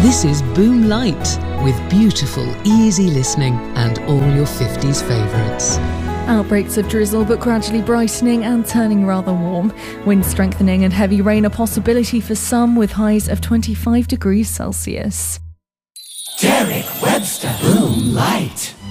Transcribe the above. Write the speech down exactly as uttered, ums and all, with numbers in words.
This is Boom Light, with beautiful, easy listening and all your fifties favourites. Outbreaks of drizzle, but gradually brightening and turning rather warm. Wind strengthening and heavy rain a possibility for some, with highs of twenty-five degrees Celsius. Derek Webster, Boom Light.